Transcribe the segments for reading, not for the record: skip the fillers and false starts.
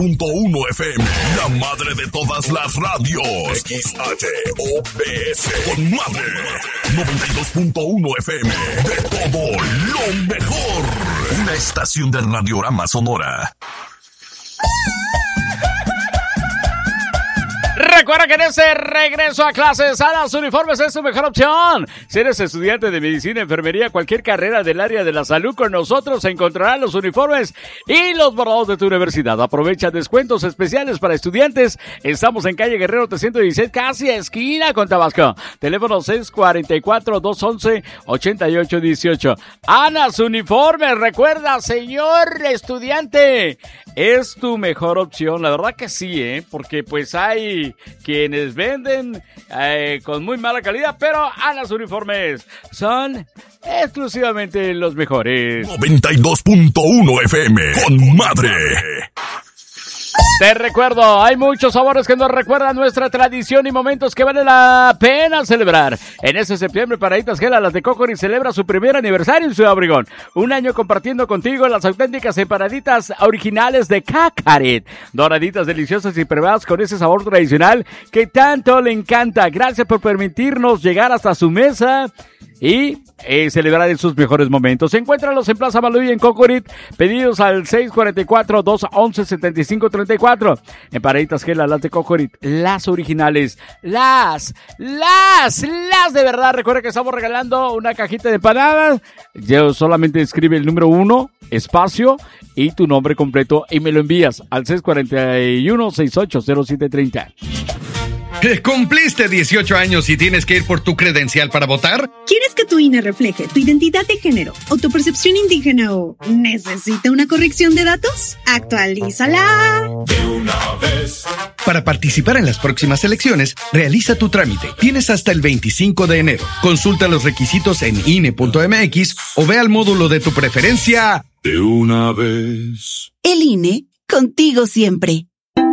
92.1 FM, la madre de todas las radios. XHOPS, con madre. 92.1 FM, de todo lo mejor. Una estación de Radiorama Sonora. Recuerda que en este regreso a clases, Alas Uniformes es tu mejor opción. Si eres estudiante de medicina, enfermería, cualquier carrera del área de la salud, con nosotros encontrarás los uniformes y los bordados de tu universidad. Aprovecha descuentos especiales para estudiantes. Estamos en calle Guerrero 316, casi esquina con Tabasco. Teléfono 644-211-8818. Alas Uniformes, recuerda, señor estudiante, es tu mejor opción. La verdad que sí, porque pues hay quienes venden con muy mala calidad, pero Alas Uniformes son exclusivamente los mejores. 92.1 FM, con madre. Te recuerdo, hay muchos sabores que nos recuerdan nuestra tradición y momentos que vale la pena celebrar. En este septiembre, Paraditas Gela, las de Cocorit, celebra su primer aniversario en Ciudad Obregón. Un año compartiendo contigo las auténticas empanaditas originales de Cacaret. Doraditas deliciosas y preparadas con ese sabor tradicional que tanto le encanta. Gracias por permitirnos llegar hasta su mesa y celebrar en sus mejores momentos. Encuéntralos en Plaza Maluy en Cocorit. Pedidos al 644-211-7534. En Paraditas Gela, las de Cocorit, las originales, las de verdad. Recuerda que estamos regalando una cajita de empanadas. Yo solamente escribe el número 1, espacio y tu nombre completo y me lo envías al 641-680730. ¿Cumpliste 18 años y tienes que ir por tu credencial para votar? ¿Quieres que tu INE refleje tu identidad de género o tu percepción indígena o necesita una corrección de datos? ¡Actualízala! De una vez. Para participar en las próximas elecciones, realiza tu trámite. Tienes hasta el 25 de enero. Consulta los requisitos en INE.mx o ve al módulo de tu preferencia. De una vez. El INE, contigo siempre.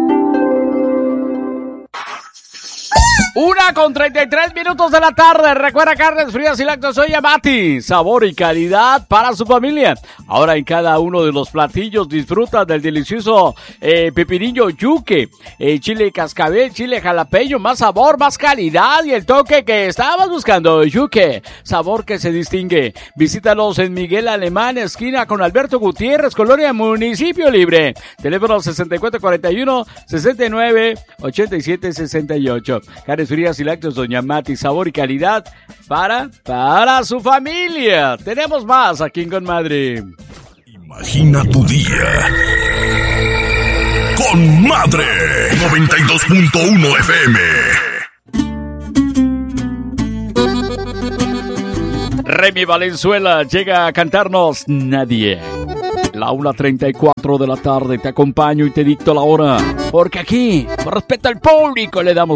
1:33 de la tarde. Recuerda, carnes frías y lácteos soya Mati. Sabor y calidad para su familia. Ahora en cada uno de los platillos disfruta del delicioso pepinillo yuque, chile cascabel, chile jalapeño. Más sabor, más calidad y el toque que estabas buscando. Yuque, sabor que se distingue. Visítalos en Miguel Alemán, esquina con Alberto Gutiérrez, Colonia Municipio Libre. Teléfono 6441-698768. Carnes frías y lácteos Doña Mati, sabor y calidad para su familia. Tenemos más aquí en Con Madre. Imagina tu día con Madre. 92.1 FM. Remy Valenzuela llega a cantarnos Nadie. La 1:34 de la tarde, te acompaño y te dicto la hora, porque aquí, por respeto al público, le damos